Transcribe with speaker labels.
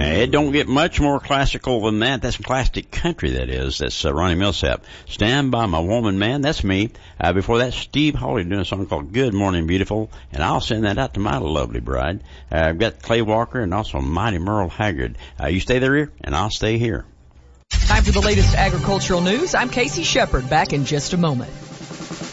Speaker 1: It don't get much more classical than that. That's plastic country, that is. That's Ronnie Millsap. Stand by My Woman, Man. That's me. Before that, Steve Hawley doing a song called Good Morning Beautiful, and I'll send that out to my lovely bride. I've got Clay Walker and also Mighty Merle Haggard. You stay there, and I'll stay here.
Speaker 2: Time for the latest agricultural news. I'm Casey Shepard, back in just a moment.